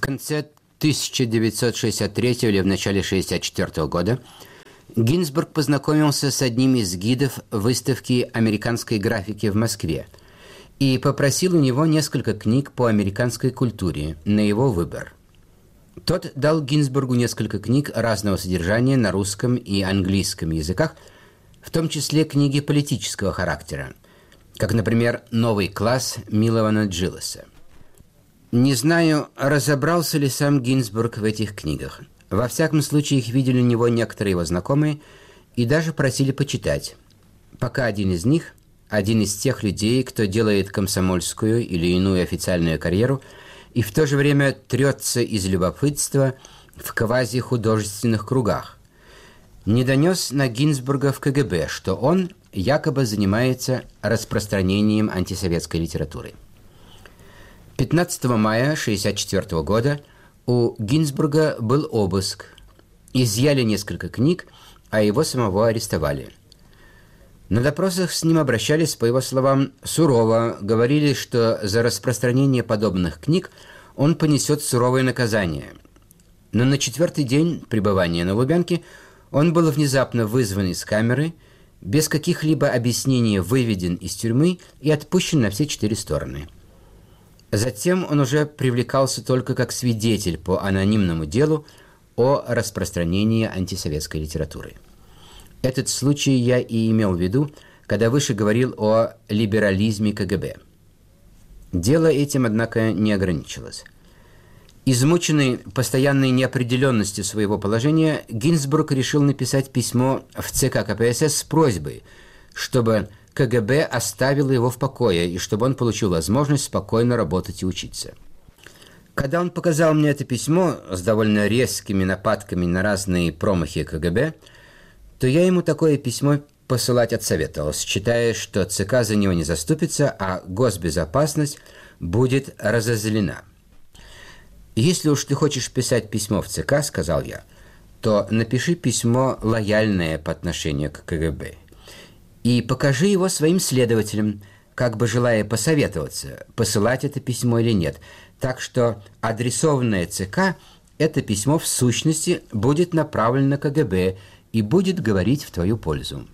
конце 1963 или в начале 1964 года Гинзбург познакомился с одним из гидов выставки американской графики в Москве и попросил у него несколько книг по американской культуре на его выбор. Тот дал Гинзбургу несколько книг разного содержания на русском и английском языках, в том числе книги политического характера, как, например, «Новый класс» Милована Джилеса. Не знаю, разобрался ли сам Гинзбург в этих книгах. Во всяком случае, их видели у него некоторые его знакомые и даже просили почитать. Пока один из тех людей, кто делает комсомольскую или иную официальную карьеру и в то же время трется из любопытства в квазихудожественных кругах, не донес на Гинзбурга в КГБ, что он якобы занимается распространением антисоветской литературы. 15 мая 1964 года у Гинзбурга был обыск. Изъяли несколько книг, а его самого арестовали. На допросах с ним обращались, по его словам, сурово, говорили, что за распространение подобных книг он понесет суровое наказание. Но на 4-й день пребывания на Лубянке он был внезапно вызван из камеры, без каких-либо объяснений выведен из тюрьмы и отпущен на все 4 стороны. Затем он уже привлекался только как свидетель по анонимному делу о распространении антисоветской литературы. Этот случай я и имел в виду, когда выше говорил о либерализме КГБ. Дело этим, однако, не ограничилось. Измученный постоянной неопределенностью своего положения, Гинзбург решил написать письмо в ЦК КПСС с просьбой, чтобы КГБ оставило его в покое и чтобы он получил возможность спокойно работать и учиться. Когда он показал мне это письмо с довольно резкими нападками на разные промахи КГБ, то я ему такое письмо посылать отсоветовал, считая, что ЦК за него не заступится, а госбезопасность будет разозлена. «Если уж ты хочешь писать письмо в ЦК, — сказал я, — то напиши письмо лояльное по отношению к КГБ и покажи его своим следователям, как бы желая посоветоваться, посылать это письмо или нет. Так что адресованное ЦК, это письмо в сущности будет направлено на КГБ и будет говорить в твою пользу».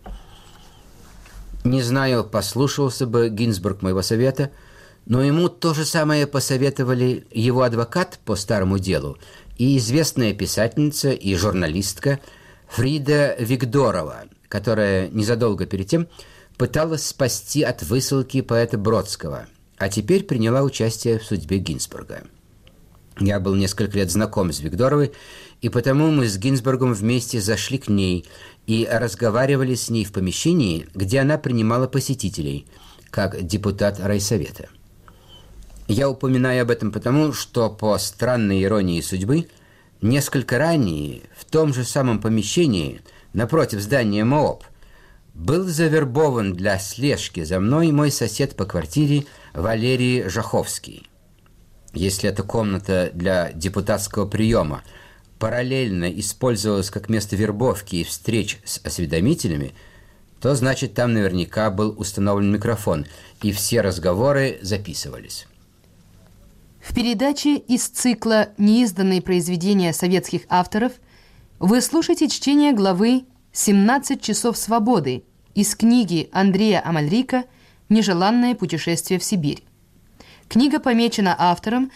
Не знаю, послушался бы Гинзбург моего совета, но ему то же самое посоветовали его адвокат по старому делу и известная писательница и журналистка Фрида Вигдорова, которая незадолго перед тем пыталась спасти от высылки поэта Бродского, а теперь приняла участие в судьбе Гинзбурга. Я был несколько лет знаком с Вигдоровой, и потому мы с Гинзбургом вместе зашли к ней и разговаривали с ней в помещении, где она принимала посетителей, как депутат райсовета. Я упоминаю об этом потому, что по странной иронии судьбы несколько ранее в том же самом помещении напротив здания МООП был завербован для слежки за мной мой сосед по квартире Валерий Жаховский. Если эта комната для депутатского приема параллельно использовалась как место вербовки и встреч с осведомителями, то значит там наверняка был установлен микрофон, и все разговоры записывались. В передаче из цикла «Неизданные произведения советских авторов» вы слушаете чтение главы «17 часов свободы» из книги Андрея Амальрика «Нежеланное путешествие в Сибирь». Книга помечена автором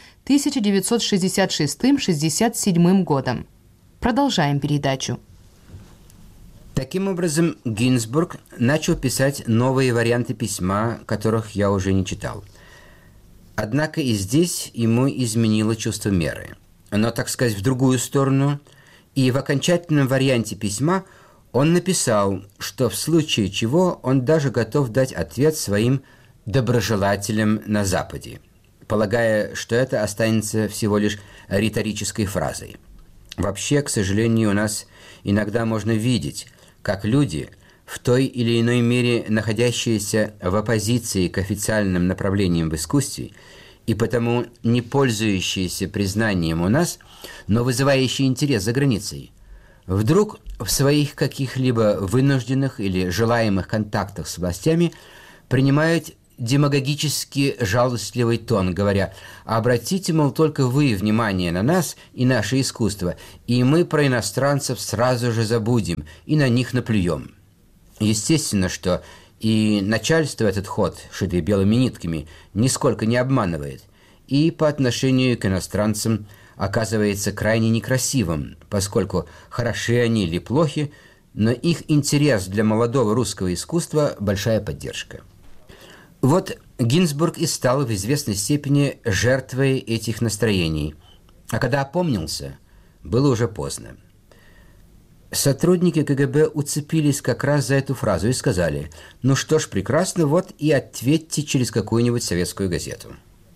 1966-67 годом. Продолжаем передачу. Таким образом, Гинзбург начал писать новые варианты письма, которых я уже не читал. Однако и здесь ему изменило чувство меры. Но, так сказать, в другую сторону, и в окончательном варианте письма он написал, что в случае чего он даже готов дать ответ своим доброжелателям на Западе, полагая, что это останется всего лишь риторической фразой. Вообще, к сожалению, у нас иногда можно видеть, как люди, в той или иной мере находящиеся в оппозиции к официальным направлениям в искусстве и потому не пользующиеся признанием у нас, но вызывающие интерес за границей, вдруг в своих каких-либо вынужденных или желаемых контактах с властями принимают демагогически жалостливый тон, говоря: «Обратите, мол, только вы внимание на нас и наше искусство, и мы про иностранцев сразу же забудем и на них наплюем». Естественно, что и начальство этот ход, шитый белыми нитками, нисколько не обманывает, и по отношению к иностранцам оказывается крайне некрасивым, поскольку хороши они или плохи, но их интерес для молодого русского искусства – большая поддержка. Вот Гинзбург и стал в известной степени жертвой этих настроений, а когда опомнился, было уже поздно. Сотрудники КГБ уцепились как раз за эту фразу и сказали: «Ну что ж, прекрасно, вот и ответьте через какую-нибудь советскую газету».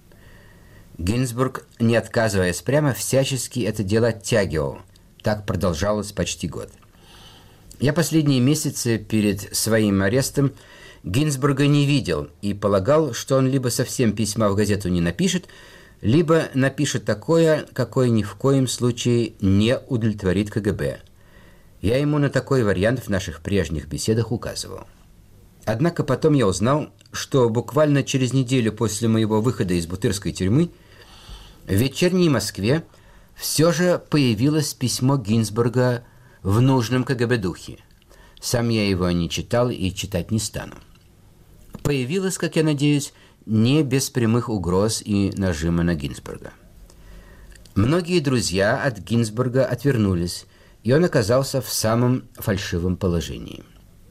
Гинзбург, не отказываясь прямо, всячески это дело оттягивал. Так продолжалось почти год. Я последние месяцы перед своим арестом Гинзбурга не видел и полагал, что он либо совсем письма в газету не напишет, либо напишет такое, какое ни в коем случае не удовлетворит КГБ. Я ему на такой вариант в наших прежних беседах указывал. Однако потом я узнал, что буквально через неделю после моего выхода из Бутырской тюрьмы в «Вечерней Москве» все же появилось письмо Гинзбурга в нужном КГБ духе. Сам я его не читал и читать не стану. Появилось, как я надеюсь, не без прямых угроз и нажима на Гинзбурга. Многие друзья от Гинзбурга отвернулись, и он оказался в самом фальшивом положении.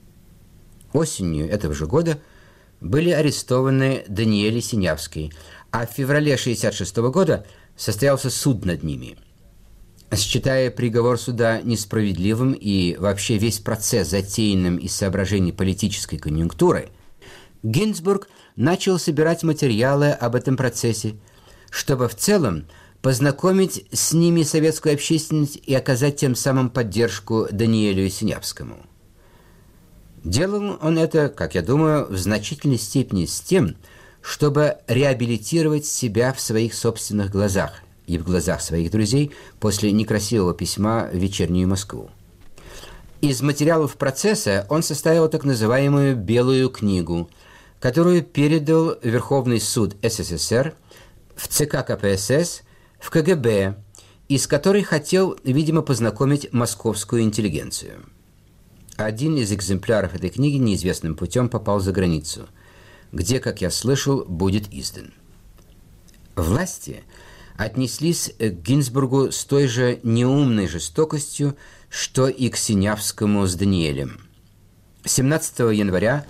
Осенью этого же года были арестованы Даниэль и Синявский, а в феврале 1966 года состоялся суд над ними. Считая приговор суда несправедливым и вообще весь процесс затеянным из соображений политической конъюнктуры, Гинзбург начал собирать материалы об этом процессе, чтобы в целом познакомить с ними советскую общественность и оказать тем самым поддержку Даниэлю и Синявскому. Делал он это, как я думаю, в значительной степени с тем, чтобы реабилитировать себя в своих собственных глазах и в глазах своих друзей после некрасивого письма в «Вечернюю Москву». Из материалов процесса он составил так называемую «Белую книгу», которую передал Верховный суд СССР в ЦК КПСС, в КГБ, из которой хотел, видимо, познакомить московскую интеллигенцию. Один из экземпляров этой книги неизвестным путем попал за границу, где, как я слышал, будет издан. Власти отнеслись к Гинзбургу с той же неумной жестокостью, что и к Синявскому с Даниэлем. 17 января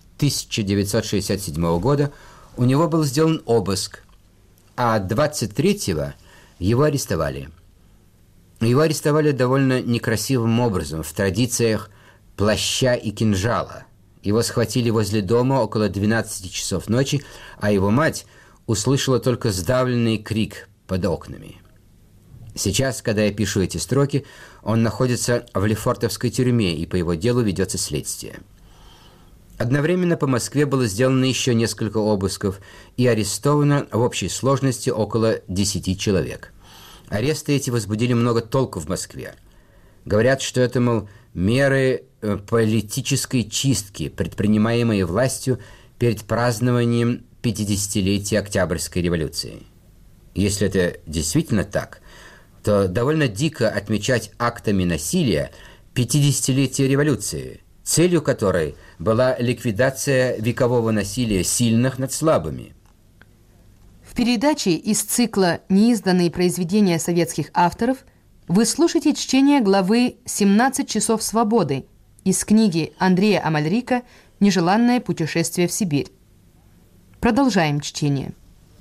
1967 года у него был сделан обыск, а 23-го его арестовали. Его арестовали довольно некрасивым образом, в традициях плаща и кинжала. Его схватили возле дома около 12 часов ночи, а его мать услышала только сдавленный крик под окнами. Сейчас, когда я пишу эти строки, он находится в Лефортовской тюрьме, и по его делу ведется следствие. Одновременно по Москве было сделано еще несколько обысков и арестовано в общей сложности около 10 человек. Аресты эти возбудили много толку в Москве. Говорят, что это, мол, меры политической чистки, предпринимаемые властью перед празднованием 50-летия Октябрьской революции. Если это действительно так, то довольно дико отмечать актами насилия 50-летие революции, целью которой была ликвидация векового насилия сильных над слабыми. В передаче из цикла «Неизданные произведения советских авторов» вы слушаете чтение главы «17 часов свободы» из книги Андрея Амальрика «Нежеланное путешествие в Сибирь». Продолжаем чтение.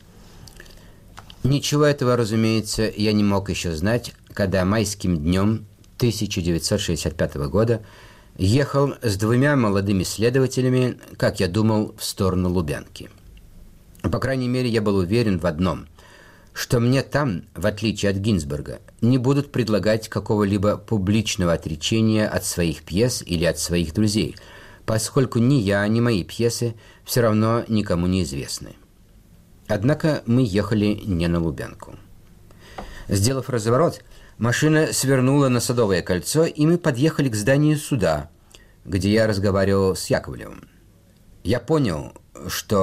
Ничего этого, разумеется, я не мог еще знать, когда майским днем 1965 года ехал с 2 молодыми следователями, как я думал, в сторону Лубянки. По крайней мере, я был уверен в одном, что мне там, в отличие от Гинзбурга, не будут предлагать какого-либо публичного отречения от своих пьес или от своих друзей, поскольку ни я, ни мои пьесы все равно никому не известны. Однако мы ехали не на Лубянку. Сделав разворот, машина свернула на Садовое кольцо, и мы подъехали к зданию суда, где я разговаривал с Яковлевым. Я понял, что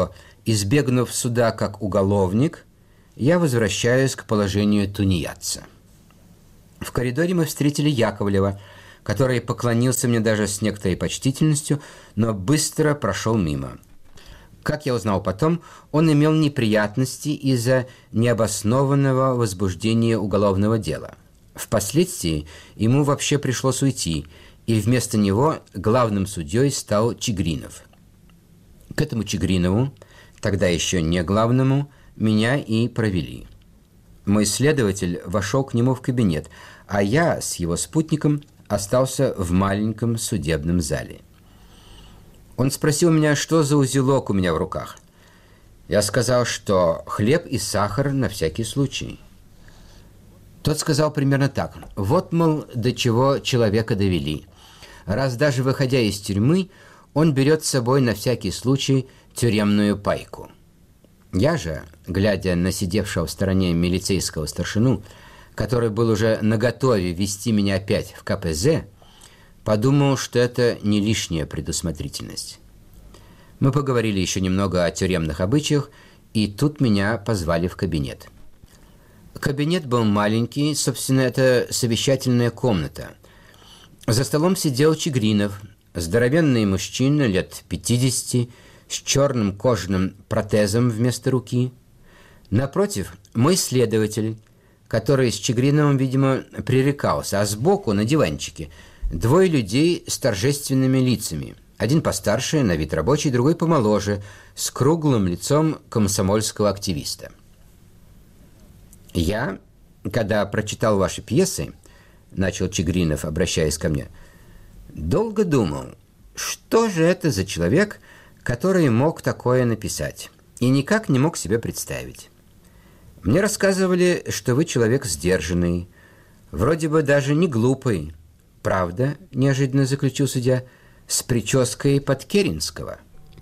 Избегнув суда как уголовник, я возвращаюсь к положению тунеядца. В коридоре мы встретили Яковлева, который поклонился мне даже с некоторой почтительностью, но быстро прошел мимо. Как я узнал потом, он имел неприятности из-за необоснованного возбуждения уголовного дела. Впоследствии ему вообще пришлось уйти, и вместо него главным судьей стал Чигринов. К этому Чигринову, тогда еще не главному, меня и провели. Мой следователь вошел к нему в кабинет, а я с его спутником остался в маленьком судебном зале. Он спросил меня, что за узелок у меня в руках. Я сказал, что хлеб и сахар на всякий случай. Тот сказал примерно так: вот, мол, до чего человека довели. Раз даже выходя из тюрьмы, он берет с собой на всякий случай тюремную пайку. Я же, глядя на сидевшего в стороне милицейского старшину, который был уже наготове вести меня опять в КПЗ, подумал, что это не лишняя предусмотрительность. Мы поговорили еще немного о тюремных обычаях, и тут меня позвали в кабинет. Кабинет был маленький, собственно, это совещательная комната. За столом сидел Чигринов, здоровенный мужчина лет 50, с черным кожаным протезом вместо руки. Напротив, мой следователь, который с Чигриновым, видимо, пререкался, а сбоку, на диванчике, двое людей с торжественными лицами. Один постарше, на вид рабочий, другой помоложе, с круглым лицом комсомольского активиста. «Я, когда прочитал ваши пьесы, — начал Чигринов, обращаясь ко мне, — долго думал, что же это за человек, который мог такое написать, и никак не мог себе представить. Мне рассказывали, что вы человек сдержанный, вроде бы даже не глупый. Правда, — неожиданно заключил судья, — с прической под Керенского».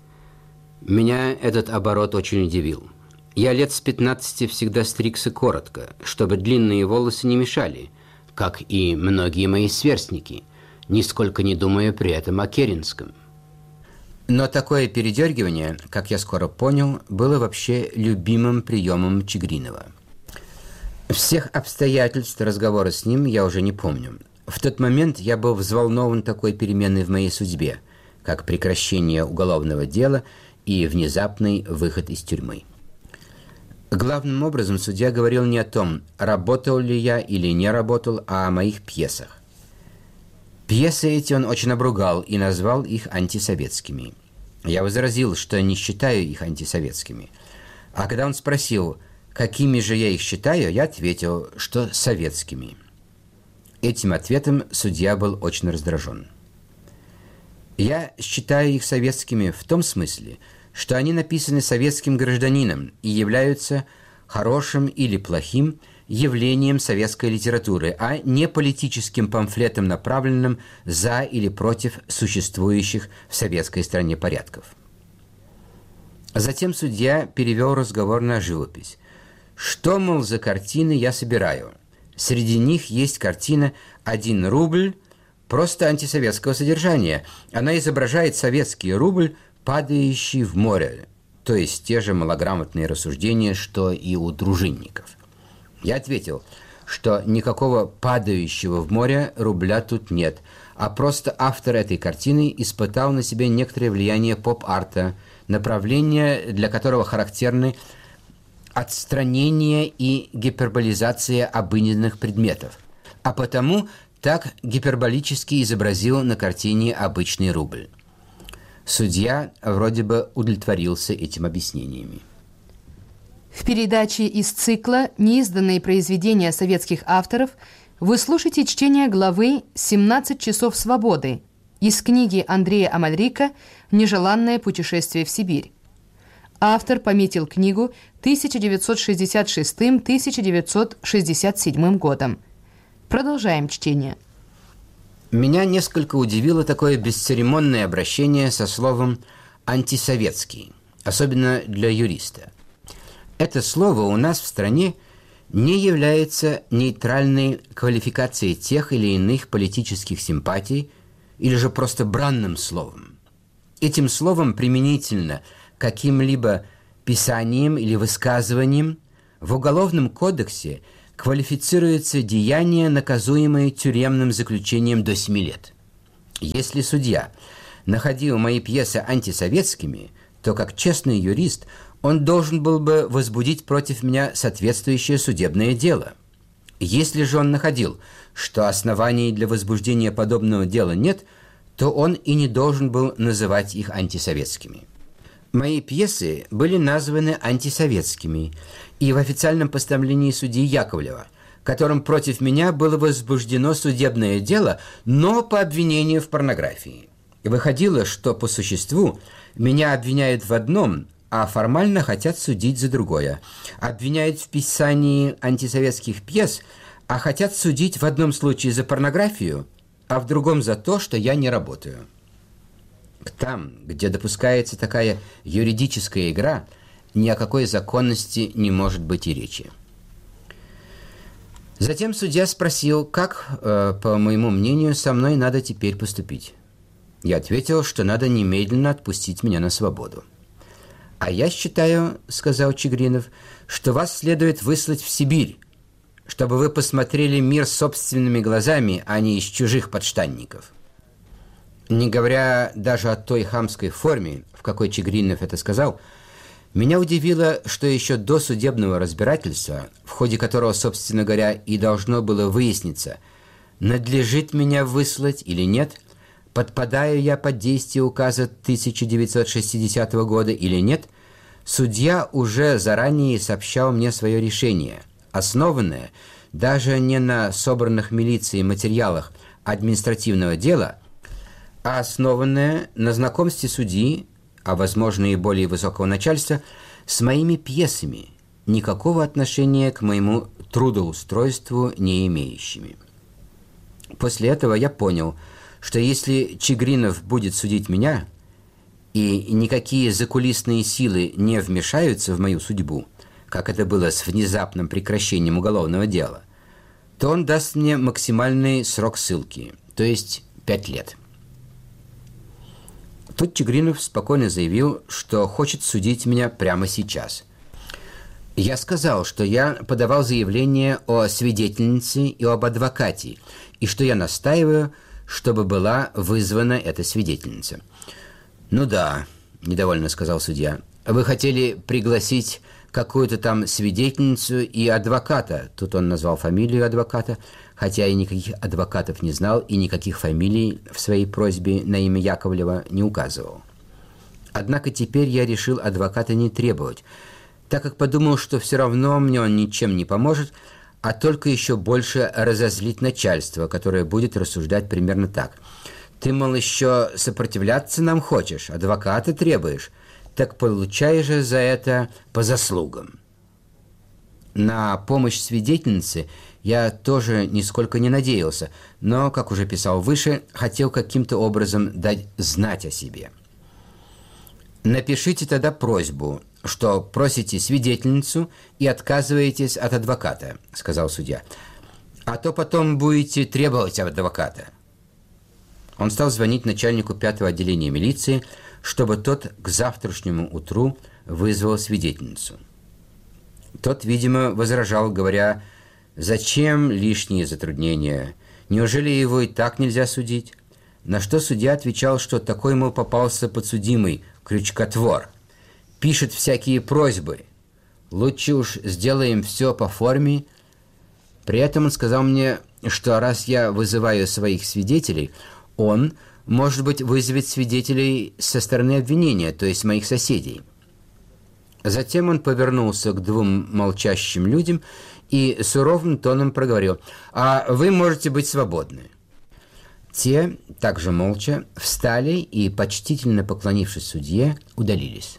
Меня этот оборот очень удивил. Я лет с 15 всегда стригся коротко, чтобы длинные волосы не мешали, как и многие мои сверстники, нисколько не думая при этом о Керенском. Но такое передергивание, как я скоро понял, было вообще любимым приемом Чигринова. Всех обстоятельств разговора с ним я уже не помню. В тот момент я был взволнован такой переменой в моей судьбе, как прекращение уголовного дела и внезапный выход из тюрьмы. Главным образом судья говорил не о том, работал ли я или не работал, а о моих пьесах. Пьесы эти он очень обругал и назвал их антисоветскими. Я возразил, что не считаю их антисоветскими. А когда он спросил, какими же я их считаю, я ответил, что советскими. Этим ответом судья был очень раздражен. Я считаю их советскими в том смысле, что они написаны советским гражданином и являются хорошим или плохим явлением советской литературы, а не политическим памфлетом, направленным за или против существующих в советской стране порядков. Затем судья перевел разговор на живопись. Что, мол, за картины я собираю? Среди них есть картина «1 рубль», просто антисоветского содержания. Она изображает советский рубль, падающий в море, то есть те же малограмотные рассуждения, что и у дружинников. Я ответил, что никакого падающего в море рубля тут нет, а просто автор этой картины испытал на себе некоторое влияние поп-арта, направление для которого характерны отстранение и гиперболизация обыденных предметов, а потому так гиперболически изобразил на картине обычный рубль. Судья вроде бы удовлетворился этим объяснениями. В передаче из цикла «Неизданные произведения советских авторов» вы слушаете чтение главы «17 часов свободы» из книги Андрея Амальрика «Нежеланное путешествие в Сибирь». Автор пометил книгу 1966-1967 годом. Продолжаем чтение. Меня несколько удивило такое бесцеремонное обращение со словом «антисоветский», особенно для юриста. Это слово у нас в стране не является нейтральной квалификацией тех или иных политических симпатий или же просто бранным словом. Этим словом применительно каким-либо писанием или высказыванием в Уголовном кодексе квалифицируется деяние, наказуемое тюремным заключением до 7 лет. Если судья находил мои пьесы антисоветскими, то как честный юрист он должен был бы возбудить против меня соответствующее судебное дело. Если же он находил, что оснований для возбуждения подобного дела нет, то он и не должен был называть их антисоветскими. Мои пьесы были названы антисоветскими и в официальном постановлении судьи Яковлева, которым против меня было возбуждено судебное дело, но по обвинению в порнографии. Выходило, что по существу меня обвиняют в одном, а формально хотят судить за другое. Обвиняют в писании антисоветских пьес, а хотят судить в одном случае за порнографию, а в другом за то, что я не работаю. Там, где допускается такая юридическая игра, ни о какой законности не может быть и речи. Затем судья спросил, как, по моему мнению, со мной надо теперь поступить. Я ответил, что надо немедленно отпустить меня на свободу. «А я считаю, — сказал Чигринов, — что вас следует выслать в Сибирь, чтобы вы посмотрели мир собственными глазами, а не из чужих подштанников». Не говоря даже о той хамской форме, в какой Чигринов это сказал, меня удивило, что еще до судебного разбирательства, в ходе которого, собственно говоря, и должно было выясниться, надлежит меня выслать или нет, подпадаю я под действие указа 1960 года или нет, судья уже заранее сообщал мне свое решение, основанное даже не на собранных милицией материалах административного дела, а основанное на знакомстве судьи, а возможно и более высокого начальства, с моими пьесами, никакого отношения к моему трудоустройству не имеющими. После этого я понял, что если Чигринов будет судить меня, и никакие закулисные силы не вмешаются в мою судьбу, как это было с внезапным прекращением уголовного дела, то он даст мне максимальный срок ссылки, то есть 5 лет. Тут Чигринов спокойно заявил, что хочет судить меня прямо сейчас. Я сказал, что я подавал заявление о свидетельнице и об адвокате, и что я настаиваю, чтобы была вызвана эта свидетельница. «Ну да», – недовольно сказал судья, – «вы хотели пригласить какую-то там свидетельницу и адвоката». Тут он назвал фамилию адвоката, хотя я никаких адвокатов не знал и никаких фамилий в своей просьбе на имя Яковлева не указывал. Однако теперь я решил адвоката не требовать, так как подумал, что все равно мне он ничем не поможет, а только еще больше разозлит начальство, которое будет рассуждать примерно так. «Ты, мол, еще сопротивляться нам хочешь, адвоката требуешь, так получай же за это по заслугам». На помощь свидетельнице я тоже нисколько не надеялся, но, как уже писал выше, хотел каким-то образом дать знать о себе. «Напишите тогда просьбу, что просите свидетельницу и отказываетесь от адвоката», — сказал судья. «А то потом будете требовать адвоката». Он стал звонить начальнику 5-го отделения милиции, чтобы тот к завтрашнему утру вызвал свидетельницу. Тот, видимо, возражал, говоря: «Зачем лишние затруднения? Неужели его и так нельзя судить?» На что судья отвечал, что такой, мол, попался подсудимый, крючкотвор. Пишет всякие просьбы. Лучше уж сделаем все по форме. При этом он сказал мне, что раз я вызываю своих свидетелей, он, может быть, вызовет свидетелей со стороны обвинения, то есть моих соседей. Затем он повернулся к 2 молчащим людям и суровым тоном проговорил: «А вы можете быть свободны». Те, также молча, встали и, почтительно поклонившись судье, удалились.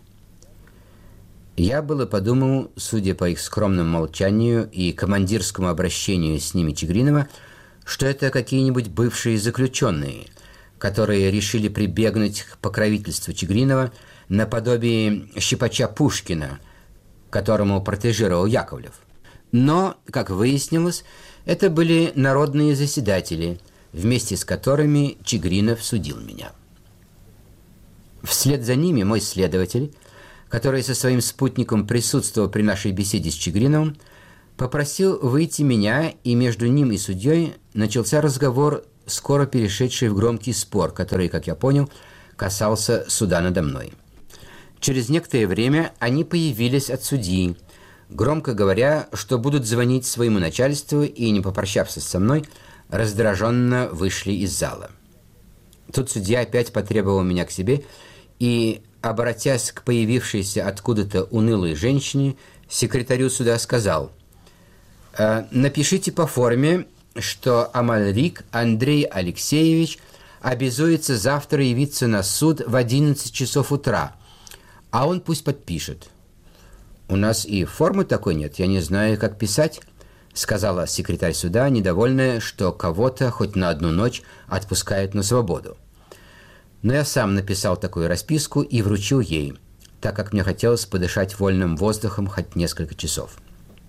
Я было подумал, судя по их скромному молчанию и командирскому обращению с ними Чигринова, что это какие-нибудь бывшие заключенные, которые решили прибегнуть к покровительству Чигринова наподобие щипача Пушкина, которому протежировал Яковлев. Но, как выяснилось, это были народные заседатели, вместе с которыми Чигринов судил меня. Вслед за ними мой следователь который со своим спутником присутствовал при нашей беседе с Чигриновым, попросил выйти меня, и между ним и судьей начался разговор, скоро перешедший в громкий спор, который, как я понял, касался суда надо мной. Через некоторое время они появились от судьи, громко говоря, что будут звонить своему начальству, и, не попрощавшись со мной, раздраженно вышли из зала. Тут судья опять потребовал меня к себе и, обратясь к появившейся откуда-то унылой женщине, секретарю суда сказал: «Напишите по форме, что Амальрик Андрей Алексеевич обязуется завтра явиться на суд в 11 часов утра, а он пусть подпишет». «У нас и формы такой нет, я не знаю, как писать», — сказала секретарь суда, недовольная, что кого-то хоть на одну ночь отпускают на свободу. Но я сам написал такую расписку и вручил ей, так как мне хотелось подышать вольным воздухом хоть несколько часов.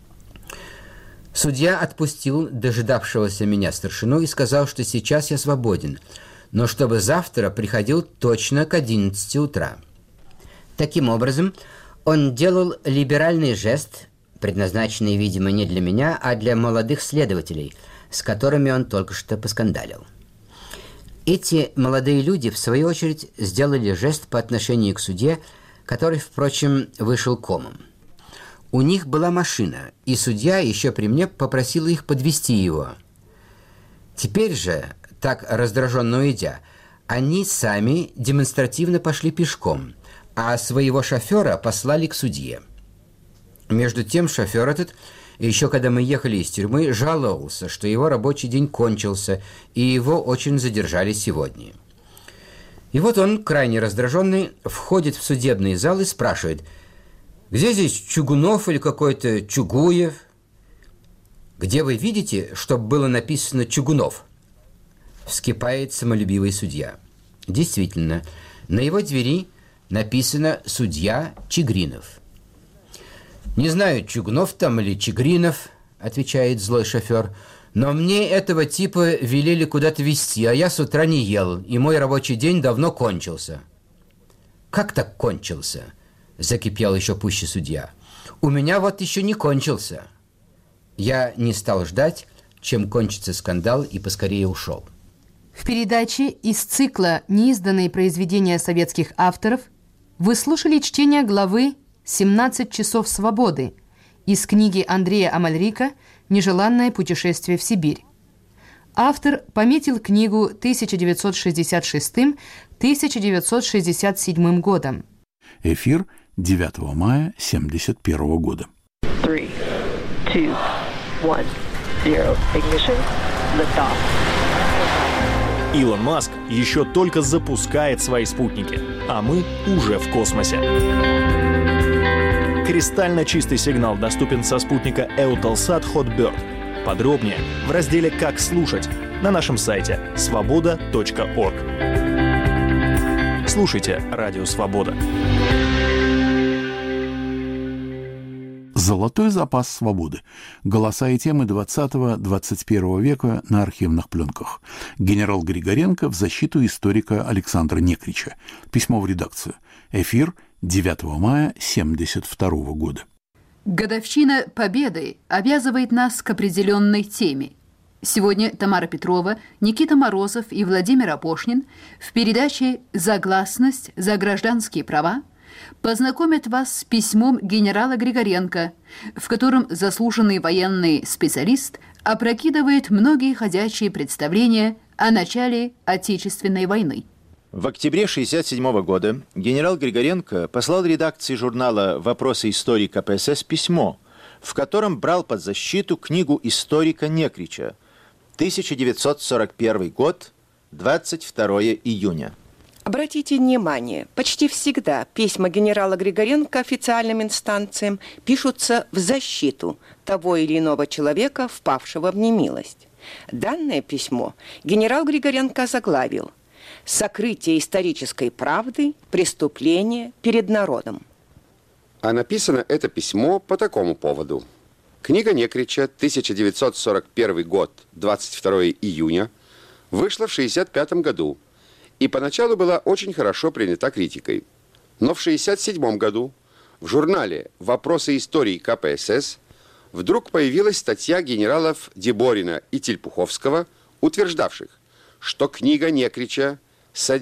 Судья отпустил дожидавшегося меня старшину и сказал, что сейчас я свободен, но чтобы завтра приходил точно к 11 утра. Таким образом, он делал либеральный жест, предназначенный, видимо, не для меня, а для молодых следователей, с которыми он только что поскандалил. Эти молодые люди, в свою очередь, сделали жест по отношению к судье, который, впрочем, вышел комом. У них была машина, и судья еще при мне попросил их подвезти его. Теперь же, так раздраженно уйдя, они сами демонстративно пошли пешком, а своего шофера послали к судье. Между тем шофер этот, еще когда мы ехали из тюрьмы, жаловался, что его рабочий день кончился, и его очень задержали сегодня. И вот он, крайне раздраженный, входит в судебный зал и спрашивает: «Где здесь Чугунов или какой-то Чугуев?» «Где вы видите, чтобы было написано Чугунов?» Вскипает самолюбивый судья. Действительно, на его двери написано «Судья Чигринов». «Не знаю, Чугунов там или Чигринов», — отвечает злой шофер, «но мне этого типа велели куда-то везти, а я с утра не ел, и мой рабочий день давно кончился». «Как так кончился?» — закипел еще пуще судья. «У меня вот еще не кончился». Я не стал ждать, чем кончится скандал, и поскорее ушел. В передаче из цикла «Неизданные произведения советских авторов» вы слушали чтение главы «17 часов свободы» из книги Андрея Амальрика «Нежеланное путешествие в Сибирь». Автор пометил книгу 1966-1967 годом. Эфир 9 мая 1971 года. 3, 2, 1, 0. Ignition. Lift off. Илон Маск еще только запускает свои спутники, а мы уже в космосе. Кристально чистый сигнал доступен со спутника Eutelsat Hotbird. Подробнее в разделе «Как слушать» на нашем сайте svoboda.org. Слушайте «Радио Свобода». Золотой запас свободы. Голоса и темы 20-21 века на архивных пленках. Генерал Григоренко в защиту историка Александра Некрича. Письмо в редакцию. Эфир 9 мая 1972 года. Годовщина Победы обязывает нас к определенной теме. Сегодня Тамара Петрова, Никита Морозов и Владимир Апошнин в передаче «За гласность, за гражданские права» познакомят вас с письмом генерала Григоренко, в котором заслуженный военный специалист опрокидывает многие ходячие представления о начале Отечественной войны. В октябре 1967 года генерал Григоренко послал редакции журнала «Вопросы историка КПСС» письмо, в котором брал под защиту книгу историка Некрича, 1941 год, 22 июня. Обратите внимание, почти всегда письма генерала Григоренко официальным инстанциям пишутся в защиту того или иного человека, впавшего в немилость. Данное письмо генерал Григоренко озаглавил «Сокрытие исторической правды, преступление перед народом». А написано это письмо по такому поводу. Книга Некрича, 1941 год, 22 июня, вышла в 1965 году и поначалу была очень хорошо принята критикой. Но в 1967 году в журнале «Вопросы истории КПСС» вдруг появилась статья генералов Деборина и Тельпуховского, утверждавших, что книга Некрича